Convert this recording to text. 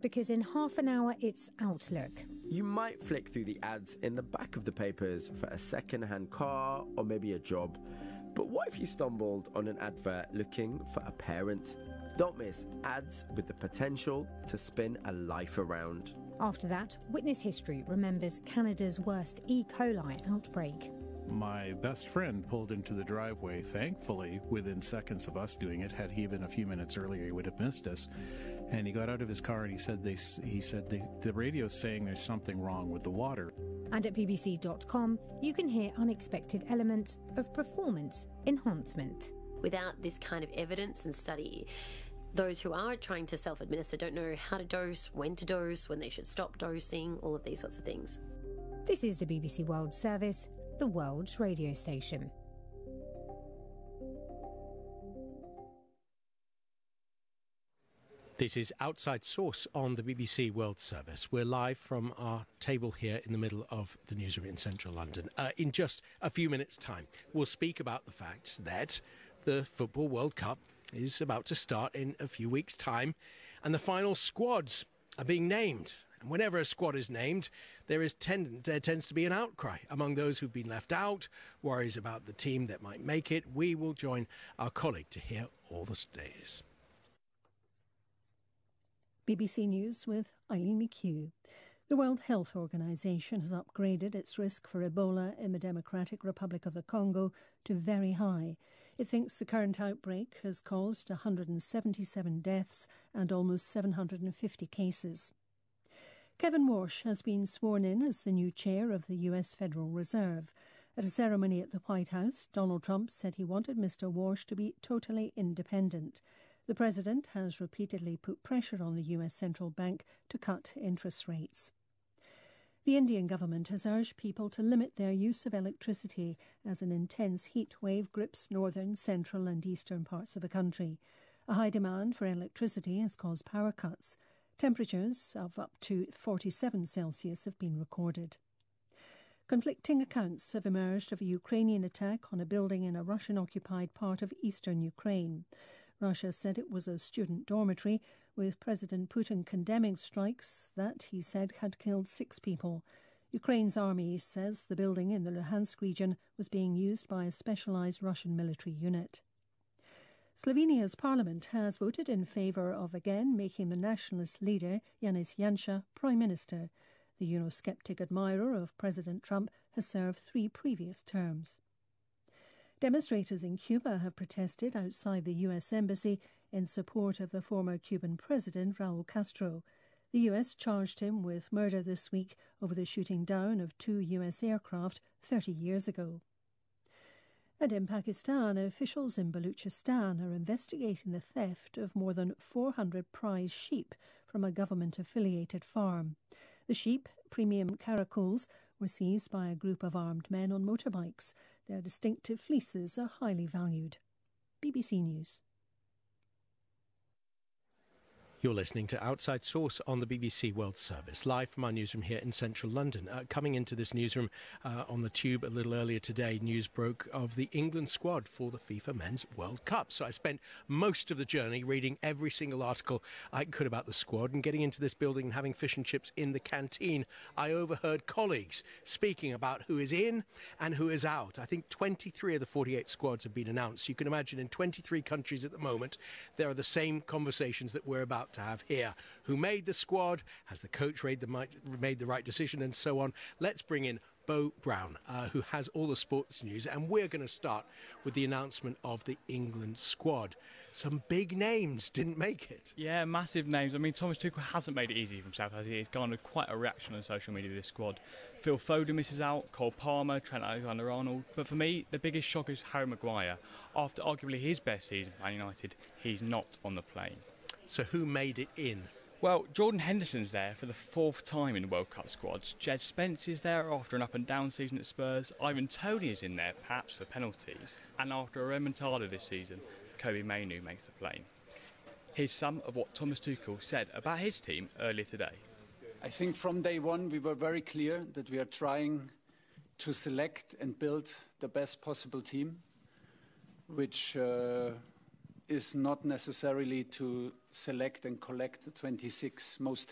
because in half an hour it's Outlook. You might flick through the ads in the back of the papers for a second-hand car or maybe a job. But what if you stumbled on an advert looking for a parent? Don't miss ads with the potential to spin a life around. After that, Witness History remembers Canada's worst E. coli outbreak. My best friend pulled into the driveway, thankfully, within seconds of us doing it. Had he been a few minutes earlier, he would have missed us. And he got out of his car and he said the radio's saying there's something wrong with the water. And at bbc.com, you can hear unexpected elements of performance enhancement. Without this kind of evidence and study, those who are trying to self-administer don't know how to dose, when they should stop dosing, all of these sorts of things. This is the BBC World Service, the world's radio station. This is Outside Source on the BBC World Service. We're live from our table here in the middle of the newsroom in central London. In just a few minutes' time, we'll speak about the fact that the Football World Cup is about to start in a few weeks' time, and the final squads are being named. And whenever a squad is named, there tends to be an outcry among those who've been left out, worries about the team that might make it. We will join our colleague to hear all the stages. BBC News with Eileen McHugh. The World Health Organization has upgraded its risk for Ebola in the Democratic Republic of the Congo to very high. It thinks the current outbreak has caused 177 deaths and almost 750 cases. Kevin Warsh has been sworn in as the new chair of the US Federal Reserve. At a ceremony at the White House, Donald Trump said he wanted Mr. Warsh to be totally independent. The president has repeatedly put pressure on the US central bank to cut interest rates. The Indian government has urged people to limit their use of electricity as an intense heat wave grips northern, central and eastern parts of the country. A high demand for electricity has caused power cuts. Temperatures of up to 47 Celsius have been recorded. Conflicting accounts have emerged of a Ukrainian attack on a building in a Russian-occupied part of eastern Ukraine. Russia said it was a student dormitory, with President Putin condemning strikes that, he said, had killed 6 people. Ukraine's army says the building in the Luhansk region was being used by a specialised Russian military unit. Slovenia's parliament has voted in favour of again making the nationalist leader, Janez Janša, Prime Minister. The Eurosceptic admirer of President Trump has served 3 previous terms. Demonstrators in Cuba have protested outside the US Embassy in support of the former Cuban president, Raul Castro. The US charged him with murder this week over the shooting down of 2 US aircraft 30 years ago. And in Pakistan, officials in Baluchistan are investigating the theft of more than 400 prize sheep from a government-affiliated farm. The sheep, premium caracoles, were seized by a group of armed men on motorbikes. Their distinctive fleeces are highly valued. BBC News. You're listening to Outside Source on the BBC World Service, live from our newsroom here in central London. Coming into this newsroom on the tube a little earlier today, news broke of the England squad for the FIFA Men's World Cup. So I spent most of the journey reading every single article I could about the squad, and getting into this building and having fish and chips in the canteen, I overheard colleagues speaking about who is in and who is out. I think 23 of the 48 squads have been announced. You can imagine in 23 countries at the moment, there are the same conversations that we're about to have here. Who made the squad? Has the coach made the right decision? And so on. Let's bring in Beau Brown, who has all the sports news, and we're going to start with the announcement of the England squad. Some big names didn't make it. Yeah, massive names. I mean, Thomas Tuchel hasn't made it easy for himself, has he? He's garnered quite a reaction on social media with this squad. Phil Foden misses out, Cole Palmer, Trent Alexander-Arnold. But for me, the biggest shock is Harry Maguire. After arguably his best season for Man United, he's not on the plane. So who made it in? Well, Jordan Henderson's there for the 4th time in the World Cup squad. Jed Spence is there after an up-and-down season at Spurs. Ivan Toney is in there, perhaps for penalties. And after a remontada this season, Kobbie Mainoo makes the plane. Here's some of what Thomas Tuchel said about his team earlier today. I think from day one we were very clear that we are trying to select and build the best possible team, which is not necessarily to select and collect the 26 most